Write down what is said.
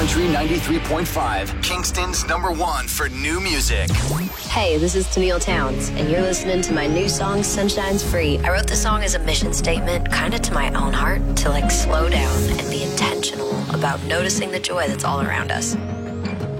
Country 93.5, Kingston's #1 for new music. Hey, this is Tennille Towns, and you're listening to my new song, Sunshine's Free. I wrote the song as a mission statement, kind of to my own heart, to slow down and be intentional about noticing the joy that's all around us.